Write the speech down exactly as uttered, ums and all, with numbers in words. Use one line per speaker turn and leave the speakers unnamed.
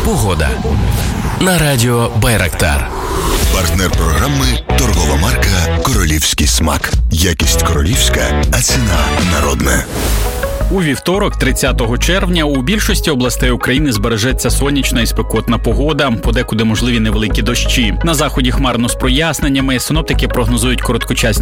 Погода на радіо Байрактар.
Партнер програми – торгова марка «Королівський смак». Якість королівська, а ціна народна.
У вівторок, тридцятого червня, у більшості областей України збережеться сонячна і спекотна погода, подекуди можливі невеликі дощі. На заході хмарно з проясненнями, синоптики прогнозують короткочасні